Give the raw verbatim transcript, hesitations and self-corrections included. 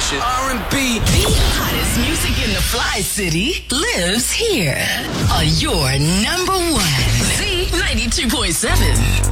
shit. R and B. The hottest music in the Fly City lives here on your number one. Z ninety-two point seven.